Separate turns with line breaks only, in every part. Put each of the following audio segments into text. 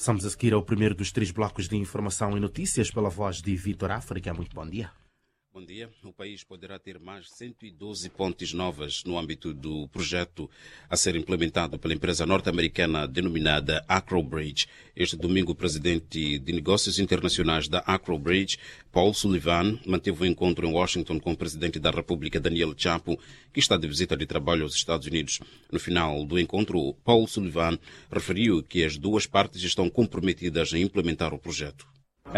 Passamos a seguir ao primeiro dos 3 blocos de informação e notícias pela voz de Vitor África. Muito bom dia.
Bom dia. O país poderá ter mais 112 pontes novas no âmbito do projeto a ser implementado pela empresa norte-americana denominada Acrobridge. Este domingo, o presidente de negócios internacionais da Acrobridge, Paul Sullivan, manteve um encontro em Washington com o presidente da República, Daniel Chapo, que está de visita de trabalho aos Estados Unidos. No final do encontro, Paul Sullivan referiu que as duas partes estão comprometidas em implementar o projeto.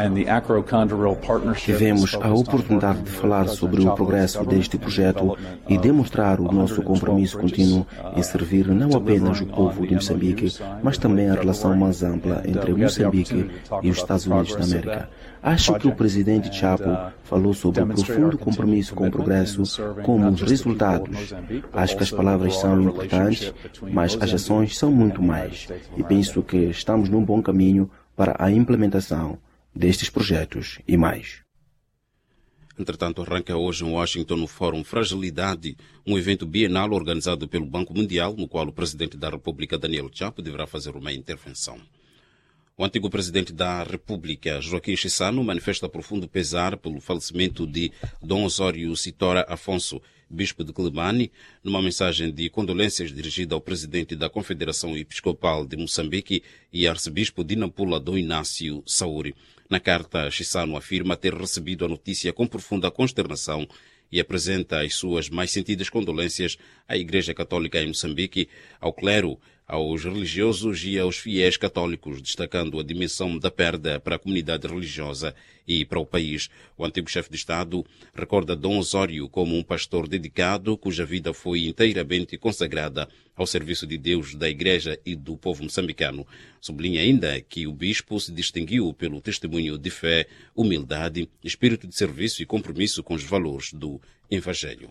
Tivemos a oportunidade de falar sobre o progresso deste projeto e demonstrar o nosso compromisso contínuo em servir não apenas o povo de Moçambique, mas também a relação mais ampla entre Moçambique e os Estados Unidos da América. Acho que o presidente Chapo falou sobre o profundo compromisso com o progresso como os resultados. Acho que as palavras são importantes, mas as ações são muito mais. E penso que estamos num bom caminho para a implementação destes projetos e mais.
Entretanto, arranca hoje em Washington o Fórum Fragilidade, um evento bienal organizado pelo Banco Mundial, no qual o presidente da República, Daniel Chapo, deverá fazer uma intervenção. O antigo presidente da República, Joaquim Chissano, manifesta profundo pesar pelo falecimento de Dom Osório Citora Afonso, bispo de Quelimane, numa mensagem de condolências dirigida ao presidente da Confederação Episcopal de Moçambique e arcebispo de Nampula, Dom Inácio Sauri. Na carta, Chissano afirma ter recebido a notícia com profunda consternação e apresenta as suas mais sentidas condolências à Igreja Católica em Moçambique, ao clero, aos religiosos e aos fiéis católicos, destacando a dimensão da perda para a comunidade religiosa e para o país. O antigo chefe de Estado recorda Dom Osório como um pastor dedicado, cuja vida foi inteiramente consagrada ao serviço de Deus, da Igreja e do povo moçambicano. Sublinha ainda que o bispo se distinguiu pelo testemunho de fé, humildade, espírito de serviço e compromisso com os valores do Evangelho.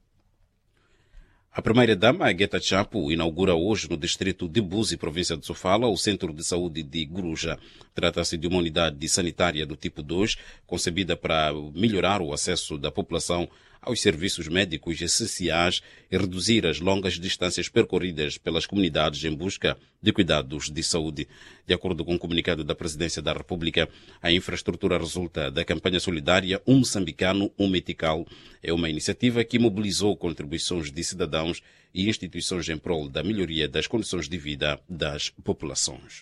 A primeira-dama, Agueta Chapo, inaugura hoje no distrito de Buzi, província de Sofala, o Centro de Saúde de Guruja. Trata-se de uma unidade sanitária do tipo 2, concebida para melhorar o acesso da população aos serviços médicos essenciais e reduzir as longas distâncias percorridas pelas comunidades em busca de cuidados de saúde. De acordo com o comunicado da Presidência da República, a infraestrutura resulta da campanha solidária Um Moçambicano, Um Metical. É uma iniciativa que mobilizou contribuições de cidadãos e instituições em prol da melhoria das condições de vida das populações.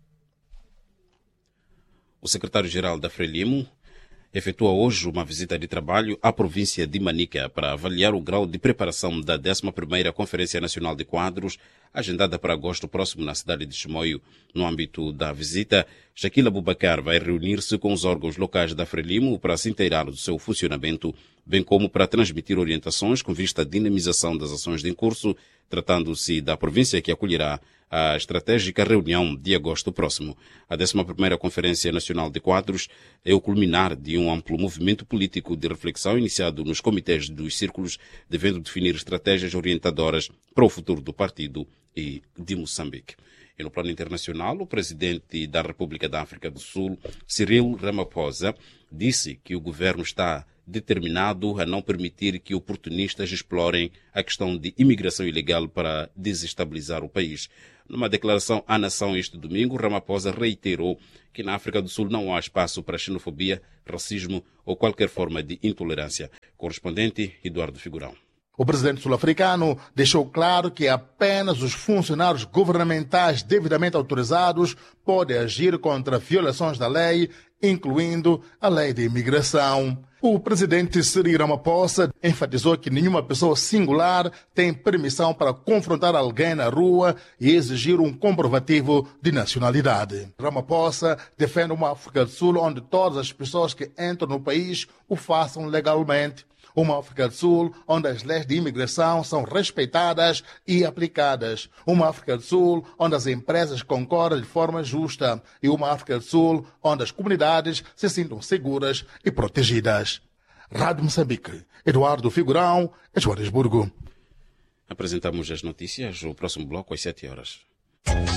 O secretário-geral da Frelimo efetua hoje uma visita de trabalho à província de Manica para avaliar o grau de preparação da 11ª Conferência Nacional de Quadros, agendada para agosto próximo na cidade de Chimoio. No âmbito da visita, Shaquila Bubacar vai reunir-se com os órgãos locais da Frelimo para se inteirar do seu funcionamento, bem como para transmitir orientações com vista à dinamização das ações em curso, tratando-se da província que acolherá a estratégica reunião de agosto próximo. A 11ª Conferência Nacional de Quadros é o culminar de um amplo movimento político de reflexão iniciado nos comitês dos círculos, devendo definir estratégias orientadoras para o futuro do partido e de Moçambique. E no plano internacional, o presidente da República da África do Sul, Cyril Ramaphosa, disse que o governo está determinado a não permitir que oportunistas explorem a questão de imigração ilegal para desestabilizar o país. Numa declaração à nação este domingo, Ramaphosa reiterou que na África do Sul não há espaço para xenofobia, racismo ou qualquer forma de intolerância. Correspondente Eduardo Figurão.
O presidente sul-africano deixou claro que apenas os funcionários governamentais devidamente autorizados podem agir contra violações da lei, incluindo a lei de imigração. O presidente Cyril Ramaphosa enfatizou que nenhuma pessoa singular tem permissão para confrontar alguém na rua e exigir um comprovativo de nacionalidade. Ramaphosa defende uma África do Sul onde todas as pessoas que entram no país o façam legalmente. Uma África do Sul onde as leis de imigração são respeitadas e aplicadas. Uma África do Sul onde as empresas concorrem de forma justa. E uma África do Sul onde as comunidades se sintam seguras e protegidas. Rádio Moçambique, Eduardo Figurão, Joanesburgo.
Apresentamos as notícias, o próximo bloco às 7 horas.